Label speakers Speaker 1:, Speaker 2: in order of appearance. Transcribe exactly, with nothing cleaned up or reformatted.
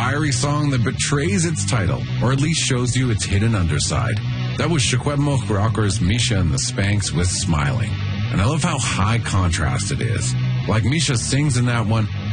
Speaker 1: fiery song that betrays its title, or at least shows you its hidden underside. That was Secwepemc rockers Misha and the Spanks with Smiling. And I love how high contrast it is. Like Misha sings in that one,